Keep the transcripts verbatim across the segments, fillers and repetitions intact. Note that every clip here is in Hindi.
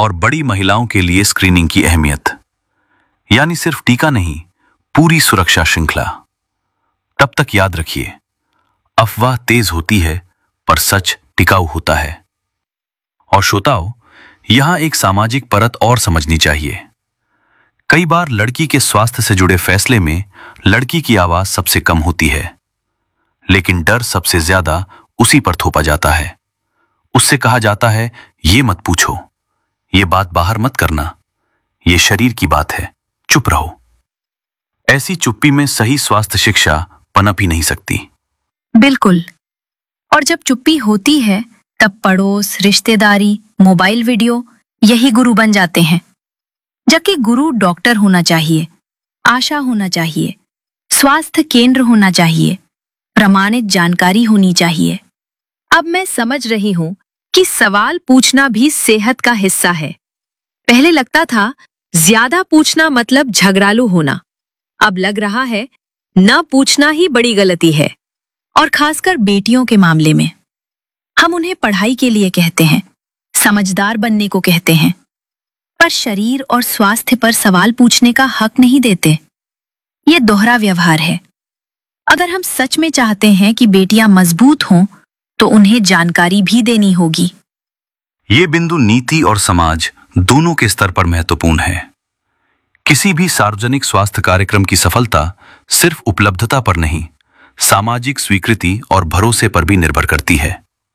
और बड़ी महिलाओं के लिए स्क्रीनिंग की अहमियत, यानी सिर्फ टीका नहीं, पूरी सुरक्षा श्रृंखला। तब तक याद रखिए, अफवाह तेज होती है पर सच टिकाऊ होता है। और श्रोताओ, यहां एक सामाजिक परत और समझनी चाहिए। कई बार लड़की के स्वास्थ्य से जुड़े फैसले में लड़की की आवाज सबसे कम होती है, लेकिन डर सबसे ज्यादा उसी पर थोपा जाता है। उससे कहा जाता है, ये मत पूछो, ये बात बाहर मत करना, ये शरीर की बात है, चुप रहो। ऐसी चुप्पी में सही स्वास्थ्य शिक्षा पनप ही नहीं सकती। बिल्कुल। और जब चुप्पी होती है तब पड़ोस, रिश्तेदारी, मोबाइल वीडियो यही गुरु बन जाते हैं। जबकि गुरु डॉक्टर होना चाहिए, आशा होना चाहिए, स्वास्थ्य केंद्र होना चाहिए, प्रमाणित जानकारी होनी चाहिए। अब मैं समझ रही हूं कि सवाल पूछना भी सेहत का हिस्सा है। पहले लगता था ज्यादा पूछना मतलब झगड़ालू होना। अब लग रहा है न पूछना ही बड़ी गलती है, और खासकर बेटियों के मामले में। हम उन्हें पढ़ाई के लिए कहते हैं, समझदार बनने को कहते हैं, पर शरीर और स्वास्थ्य पर सवाल पूछने का हक नहीं देते। ये दोहरा व्यवहार है। अगर हम सच में चाहते हैं कि बेटियां मजबूत हों, तो उन्हें जानकारी भी देनी होगी। ये बिंदु नीति और समाज दोनों के स्तर पर महत्वपूर्ण है। किसी भी सार्वजनिक स्वास्थ्य कार्यक्रम की सफलता सिर्फ उपलब्धता पर नहीं, सामाजिक स्वीकृति और भरोसे पर भी निर्भर करती है।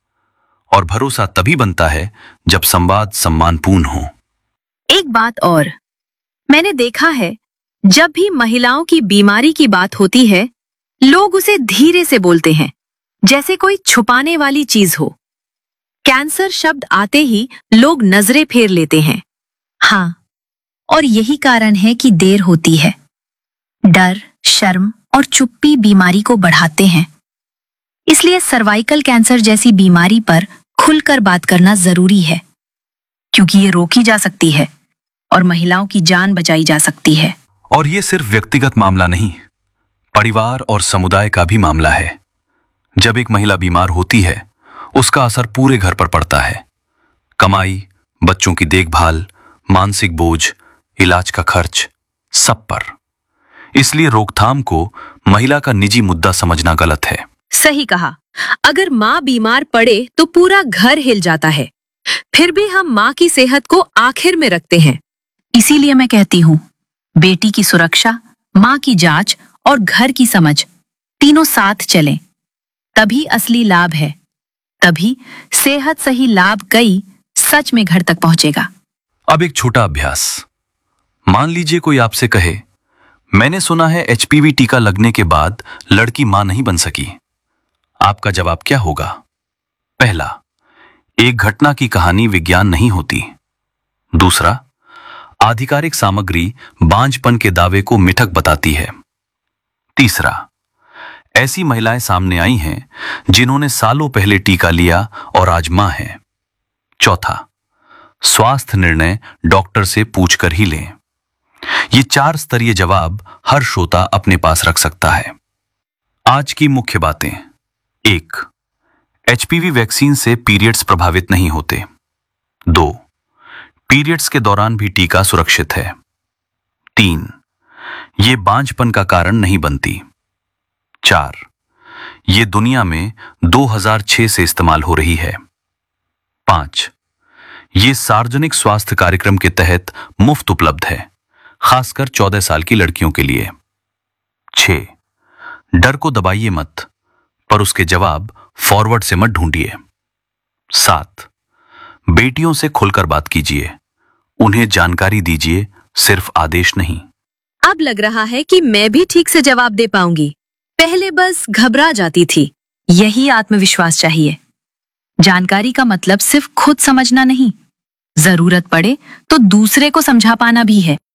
और भरोसा तभी बनता है जब संवाद सम्मानपूर्ण हो। एक बात और, मैंने देखा है, जब भी महिलाओं की बीमारी की बात होती है, लोग उसे धीरे से बोलते हैं, जैसे कोई छुपाने वाली चीज हो। कैंसर शब्द आते ही लोग नजरें फेर लेते हैं। हाँ, और यही कारण है कि देर होती है। डर, शर्म और चुप्पी बीमारी को बढ़ाते हैं। इसलिए सर्वाइकल कैंसर जैसी बीमारी पर खुलकर बात करना जरूरी है, क्योंकि ये रोकी जा सकती है और महिलाओं की जान बचाई जा सकती है। और ये सिर्फ व्यक्तिगत मामला नहीं, परिवार और समुदाय का भी मामला है। जब एक महिला बीमार होती है, उसका असर पूरे घर पर पड़ता है। कमाई, बच्चों की देखभाल, मानसिक बोझ, इलाज का खर्च, सब पर। इसलिए रोकथाम को महिला का निजी मुद्दा समझना गलत है। सही कहा। अगर माँ बीमार पड़े तो पूरा घर हिल जाता है। फिर भी हम माँ की सेहत को आखिर में रखते हैं। इसीलिए मैं कहती हूँ, बेटी की सुरक्षा, माँ की जांच और घर की समझ तीनों साथ चलें। तभी असली लाभ है। तभी सेहत सही लाभ कई सच में घर तक पहुंचेगा। अब एक छोटा अभ्यास। मान लीजिए कोई आपसे कहे, मैंने सुना है एचपीवी टीका लगने के बाद लड़की मां नहीं बन सकी। आपका जवाब क्या होगा? पहला, एक घटना की कहानी विज्ञान नहीं होती। दूसरा, आधिकारिक सामग्री बांझपन के दावे को मिथक बताती है। तीसरा, ऐसी महिलाएं सामने आई हैं जिन्होंने सालों पहले टीका लिया और आज मां हैं। चौथा, स्वास्थ्य निर्णय डॉक्टर से पूछकर ही लें। ये चार स्तरीय जवाब हर श्रोता अपने पास रख सकता है। आज की मुख्य बातें। एक, एचपीवी वैक्सीन से पीरियड्स प्रभावित नहीं होते। दो, पीरियड्स के दौरान भी टीका सुरक्षित है। तीन, ये बांझपन का कारण नहीं बनती। चार, ये दुनिया में दो हज़ार छह से इस्तेमाल हो रही है। पांच, ये सार्वजनिक स्वास्थ्य कार्यक्रम के तहत मुफ्त उपलब्ध है, खासकर चौदह साल की लड़कियों के लिए। छह, डर को दबाइए मत, पर उसके जवाब फॉरवर्ड से मत ढूंढिए। सात, बेटियों से खुलकर बात कीजिए, उन्हें जानकारी दीजिए, सिर्फ आदेश नहीं। अब लग रहा है कि मैं भी ठीक से जवाब दे पाऊंगी। पहले बस घबरा जाती थी। यही आत्मविश्वास चाहिए। जानकारी का मतलब सिर्फ खुद समझना नहीं, जरूरत पड़े तो दूसरे को समझा पाना भी है।